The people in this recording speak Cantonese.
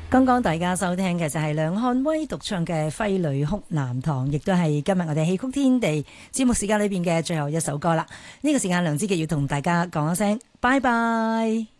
剛剛大家收聽嘅就係梁漢威獨唱嘅《揮淚哭南塘》，亦都係今日我哋戲曲天地節目時間裏邊嘅最後一首歌啦。呢個時間梁之傑要同大家講一聲拜拜。